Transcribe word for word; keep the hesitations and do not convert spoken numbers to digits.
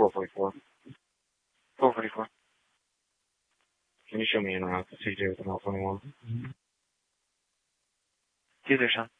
four forty-four. four forty-four. Can you show me in route to C J with an L twenty-one? Mm-hmm. See you there, Sean.